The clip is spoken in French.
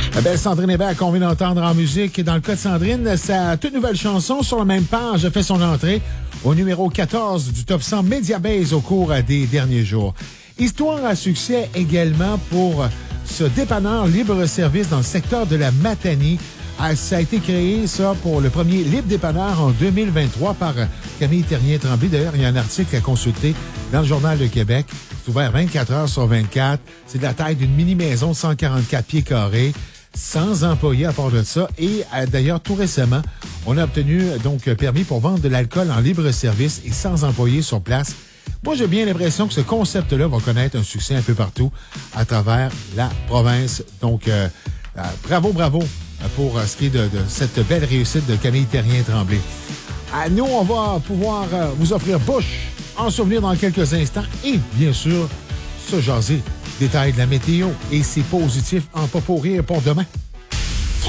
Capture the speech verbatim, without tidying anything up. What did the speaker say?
La belle Sandrine Hébert qu'on vient d'entendre en musique. Dans le cas de Sandrine, sa toute nouvelle chanson sur la même page a fait son entrée au numéro quatorze du top cent Mediabase au cours des derniers jours. Histoire à succès également pour ce dépanneur libre-service dans le secteur de la Matanie. Ça a été créé, ça, pour le premier libre dépanneur en deux mille vingt-trois par Camille Terrien-Tremblay. D'ailleurs, il y a un article à consulter dans le Journal de Québec. C'est ouvert vingt-quatre heures sur vingt-quatre. C'est de la taille d'une mini-maison de cent quarante-quatre pieds carrés, sans employés à part de ça. Et euh, d'ailleurs, tout récemment, on a obtenu donc permis pour vendre de l'alcool en libre-service et sans employés sur place. Moi, j'ai bien l'impression que ce concept-là va connaître un succès un peu partout à travers la province. Donc, euh, euh, bravo, bravo pour euh, ce qui est de, de cette belle réussite de Camille Terrien-Tremblay. Euh, nous, on va pouvoir euh, vous offrir Bush en souvenir dans quelques instants et, bien sûr, se jaser. Détails de la météo et c'est positif en pas pour rire pour demain.